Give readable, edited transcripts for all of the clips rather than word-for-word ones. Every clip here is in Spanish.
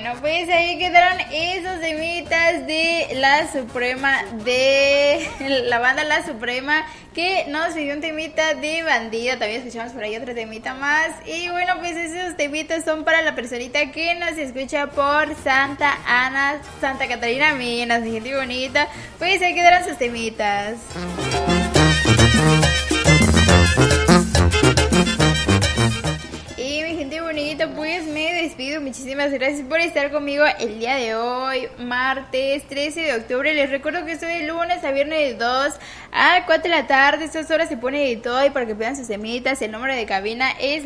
Bueno, pues ahí quedaron esos temitas de La Suprema, de la banda La Suprema, que nos pidió un temita de Bandido. También escuchamos por ahí otro temita más. Y bueno, pues esos temitas son para la personita que nos escucha por Santa Ana, Santa Catarina, Minas, mi gente bonita. Pues ahí quedaron sus temitas. Y mi gente bonita, pues me despido. Muchísimas gracias por estar conmigo el día de hoy, martes 13 de octubre. Les recuerdo que estoy de lunes a viernes de 2 a 4 de la tarde. Estas horas se pone de todo y para que vean sus semitas. El número de cabina es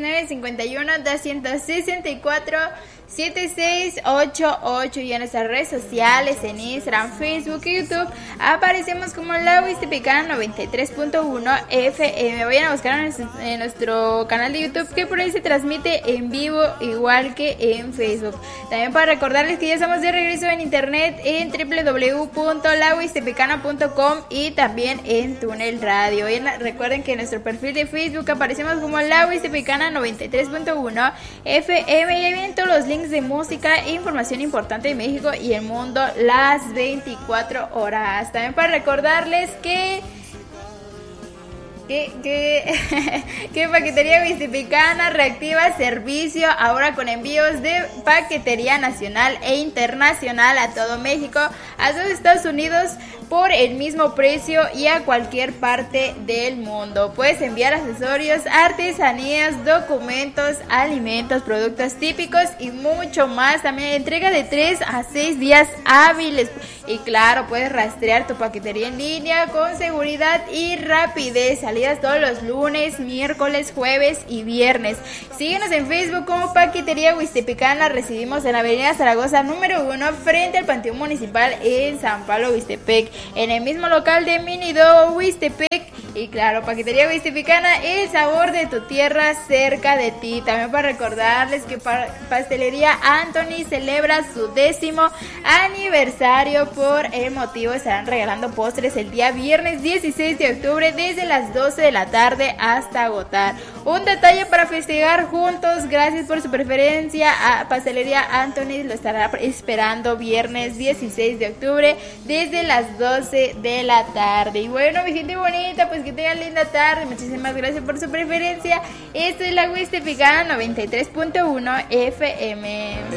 951-264-7688. Y en nuestras redes sociales, en Instagram, Facebook y YouTube, aparecemos como La Huastepecana 93.1 FM. Vayan a buscar en nuestro canal de YouTube, que por ahí se transmite en vivo, igual que en Facebook. También para recordarles que ya estamos de regreso en internet en www.lahuastepecana.com y también en Túnel Radio. Y recuerden que en nuestro perfil de Facebook aparecemos como La Huastepecana 93.1 FM. Y ahí vienen todos los links de música e información importante de México y el mundo las 24 horas. También para recordarles que Paquetería Huastepecana reactiva servicio ahora con envíos de paquetería nacional e internacional a todo México, a todos Estados Unidos, por el mismo precio y a cualquier parte del mundo. Puedes enviar accesorios, artesanías, documentos, alimentos, productos típicos y mucho más. También entrega de 3 a 6 días hábiles. Y claro, puedes rastrear tu paquetería en línea con seguridad y rapidez. Salidas todos los lunes, miércoles, jueves y viernes. Síguenos en Facebook como Paquetería Huastepecana. Residimos en la avenida Zaragoza número 1, frente al Panteón Municipal en San Pablo, Huastepec, en el mismo local de Minido, Huastepec. Y claro, Paquetería Huastepecana, el sabor de tu tierra cerca de ti. También para recordarles que Pastelería Anthony celebra su 10º aniversario. Por el motivo estarán regalando postres el día viernes 16 de octubre desde las 12 de la tarde hasta agotar. Un detalle para festejar juntos. Gracias por su preferencia. A Pastelería Anthony lo estará esperando viernes 16 de octubre desde las 12 de la tarde. Y bueno, mi gente bonita, pues que tengan linda tarde. Muchísimas gracias por su preferencia. Esto es La Huastepecana 93.1 FM.